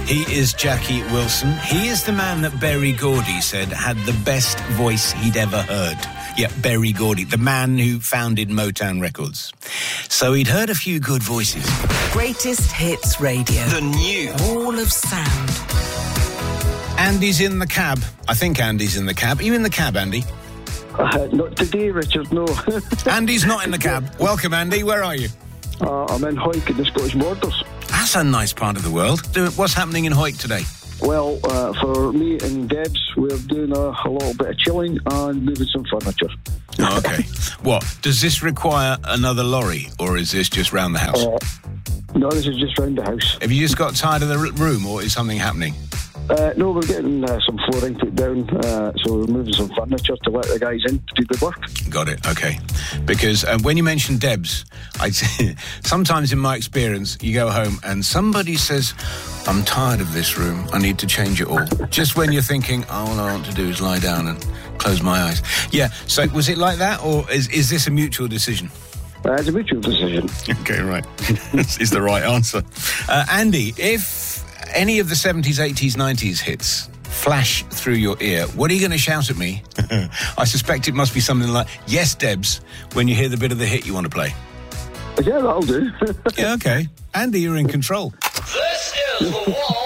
He is Jackie Wilson. He is the man that Berry Gordy said had the best voice he'd ever heard. Yeah, Berry Gordy, the man who founded Motown Records. So he'd heard a few good voices. Greatest Hits Radio. The new Wall of Sound. Andy's in the cab. I think Andy's in the cab. Are you in the cab, Andy? Not today, Richard, no. Andy's not in the cab. Welcome, Andy. Where are you? I'm in Hawick at the Scottish borders. That's a nice part of the world. What's happening in Hawick today? Well, for me and Debs, we're doing a little bit of chilling and moving some furniture. Oh, okay. What? Does this require another lorry, or is this just round the house? No, this is just round the house. Have you just got tired of the room, or is something happening? No, we're getting some flooring put down, so we're moving some furniture to let the guys in to do the work. Got it, okay. Because when you mention Debs, sometimes in my experience, you go home and somebody says, I'm tired of this room, I need to change it all. Just when you're thinking, all I want to do is lie down and close my eyes. Yeah, so was it like that, or is this a mutual decision? It's a mutual decision. Okay, right. Is the right answer. Andy, if any of the 70s, 80s, 90s hits flash through your ear, what are you going to shout at me? I suspect it must be something like, yes, Debs, when you hear the bit of the hit you want to play. Yeah, that'll do. Yeah, okay. Andy, you're in control. This is the Wall